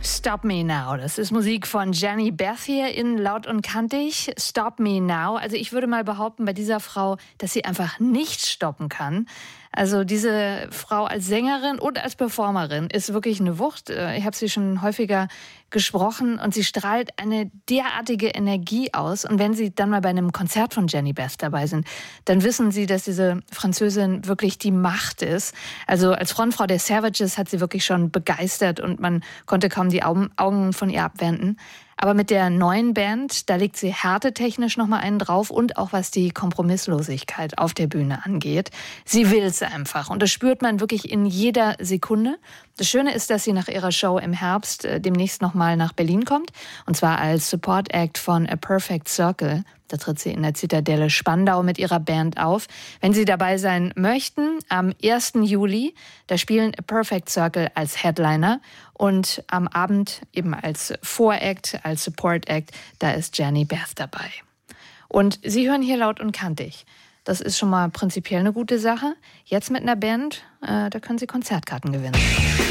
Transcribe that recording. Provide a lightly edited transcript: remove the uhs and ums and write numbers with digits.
Stop Me Now. Das ist Musik von Jenny Beth hier in Laut und Kantig. Stop Me Now. Also ich würde mal behaupten bei dieser Frau, dass sie einfach nicht stoppen kann. Also diese Frau als Sängerin und als Performerin ist wirklich eine Wucht. Ich habe sie schon häufiger gesprochen und sie strahlt eine derartige Energie aus. Und wenn Sie dann mal bei einem Konzert von Jenny Beth dabei sind, dann wissen Sie, dass diese Französin wirklich die Macht ist. Also als Frontfrau der Savages hat sie wirklich schon begeistert und man konnte kaum die Augen von ihr abwenden. Aber mit der neuen Band, da legt sie härtetechnisch nochmal einen drauf und auch was die Kompromisslosigkeit auf der Bühne angeht. Sie will's einfach und das spürt man wirklich in jeder Sekunde. Das Schöne ist, dass sie nach ihrer Show im Herbst demnächst nochmal nach Berlin kommt und zwar als Support Act von A Perfect Circle. Da tritt sie in der Zitadelle Spandau mit ihrer Band auf. Wenn Sie dabei sein möchten, am 1. Juli, da spielen A Perfect Circle als Headliner und am Abend eben als Voract, als Support Act, da ist Jenny Beth dabei. Und Sie hören hier Laut und Kantig. Das ist schon mal prinzipiell eine gute Sache. Jetzt mit einer Band, da können Sie Konzertkarten gewinnen.